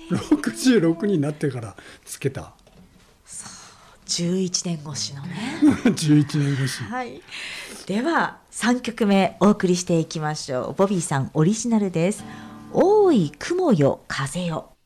66になってからつけた。 11年越しのね 11年越し。 はい、では3曲目お送りしていきましょう。ボビーさんオリジナルです。大い雲よ風よ。